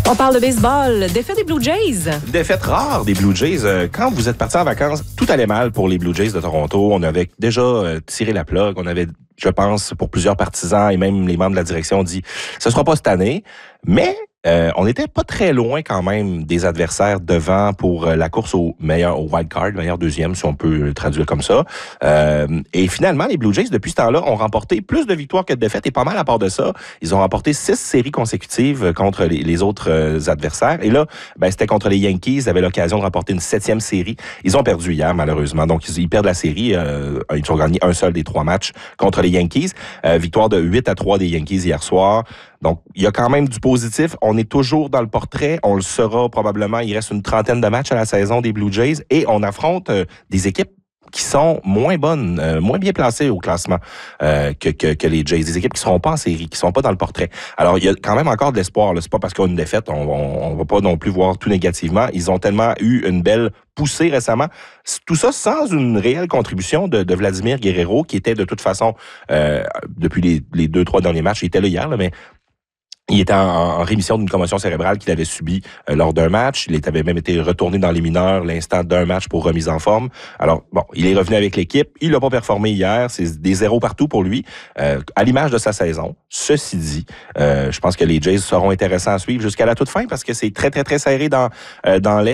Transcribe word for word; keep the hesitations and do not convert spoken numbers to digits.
On parle de baseball. Défaite des Blue Jays. Défaite rare des Blue Jays. Quand vous êtes partis en vacances, tout allait mal pour les Blue Jays de Toronto. On avait déjà tiré la plug. On avait, je pense, pour plusieurs partisans et même les membres de la direction, dit « ce sera pas cette année ». Mais euh, on n'était pas très loin quand même des adversaires devant pour la course au meilleur, au wild card, meilleur deuxième, si on peut le traduire comme ça. Euh, et finalement, les Blue Jays, depuis ce temps-là, ont remporté plus de victoires que de défaites. Et pas mal à part de ça, ils ont remporté six séries consécutives contre les, les autres euh, adversaires. Et là, ben, c'était contre les Yankees. Ils avaient l'occasion de remporter une septième série. Ils ont perdu hier, malheureusement. Donc, ils, ils perdent la série. Euh, ils ont gagné un seul des trois matchs contre les Yankees. Euh, victoire de huit à trois des Yankees hier soir. Donc, il y a quand même du positif. On est toujours dans le portrait. On le sera probablement. Il reste une trentaine de matchs à la saison des Blue Jays et on affronte euh, des équipes qui sont moins bonnes, euh, moins bien placées au classement euh, que, que, que les Jays. Des équipes qui ne seront pas en série, qui ne sont pas dans le portrait. Alors, il y a quand même encore de l'espoir. Là. C'est pas parce qu'on a une défaite, on ne va pas non plus voir tout négativement. Ils ont tellement eu une belle poussée récemment. Tout ça sans une réelle contribution de, de Vladimir Guerrero, qui était de toute façon, euh, depuis les, les deux, trois derniers matchs, il était là hier, là, mais il était en, en rémission d'une commotion cérébrale qu'il avait subie euh, lors d'un match. Il avait même été retourné dans les mineurs l'instant d'un match pour remise en forme. Alors, bon, il est revenu avec l'équipe. Il n'a pas performé hier. C'est des zéros partout pour lui, euh, à l'image de sa saison. Ceci dit, euh, je pense que les Jays seront intéressants à suivre jusqu'à la toute fin parce que c'est très, très, très serré dans, euh, dans l'Est.